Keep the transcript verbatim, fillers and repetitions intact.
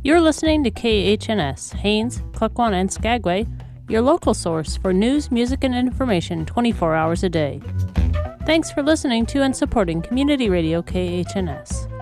You're listening to K H N S, Haines, Klukwan, and Skagway, your local source for news, music, and information twenty-four hours a day. Thanks for listening to and supporting Community Radio K H N S.